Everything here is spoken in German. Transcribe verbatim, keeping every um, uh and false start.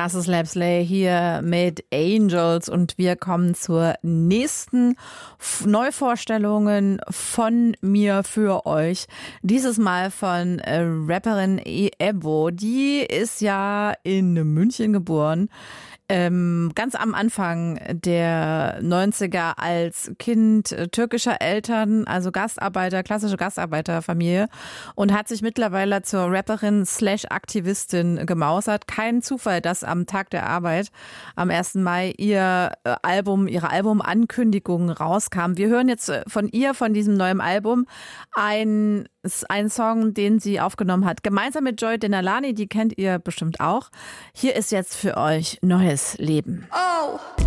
Das ist Lab Slay hier mit Angels und wir kommen zur nächsten Neuvorstellungen von mir für euch. Dieses Mal von äh, Rapperin Ebbo. Die ist ja in München geboren. Ähm, ganz am Anfang der neunziger als Kind türkischer Eltern, also Gastarbeiter, klassische Gastarbeiterfamilie, und hat sich mittlerweile zur Rapperin slash Aktivistin gemausert. Kein Zufall, dass am Tag der Arbeit, am ersten Mai, ihr Album, ihre Albumankündigung rauskam. Wir hören jetzt von ihr, von diesem neuen Album, ein ist ein Song, den sie aufgenommen hat, gemeinsam mit Joy Denalani, die kennt ihr bestimmt auch. Hier ist jetzt für euch Neues Leben. Oh.